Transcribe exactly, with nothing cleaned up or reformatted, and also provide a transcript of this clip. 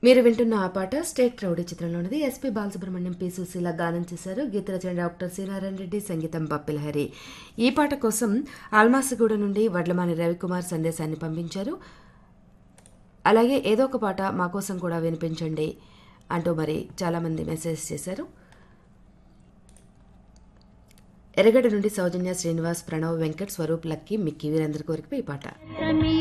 మీరు వింటున్న ఆ పాట state rowdy చిత్రంలోనిది. SP Balasubrahmanyam, P Susheela గానం చేశారు. గీత రచన డాక్టర్ సి నారాయణ రెడ్డి, సంగీతం బప్పిలహరి. ఈ పాట కోసం ఆల్మాసిగూడ నుండి వడ్లమాని రవికుమార్ సందేశాన్ని పంపించారు. అలాగే ఏదో ఒక పాట మా కోసం కూడా వినిపించండి అంటూ మరి చాలామంది మెసేజ్ చేశారు. ఎర్రగడ్డ నుండి సౌజన్య, శ్రీనివాస్, ప్రణవ్, వెంకట్, స్వరూప్, లక్కీ, మిక్కీ వీరందరి కోరికపై ఈ పాట.